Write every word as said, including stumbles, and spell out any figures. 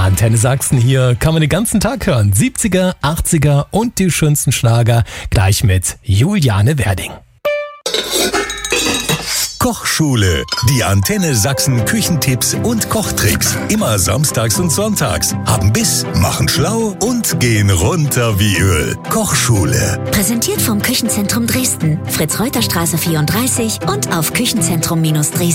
Antenne Sachsen, hier kann man den ganzen Tag hören. siebziger, achtziger und die schönsten Schlager. Gleich mit Juliane Werding. Kochschule. Die Antenne Sachsen Küchentipps und Kochtricks. Immer samstags und sonntags. Haben Biss, machen schlau und gehen runter wie Öl. Kochschule. Präsentiert vom Küchenzentrum Dresden. Fritz-Reuter-Straße vierunddreißig und auf Küchenzentrum Dresden.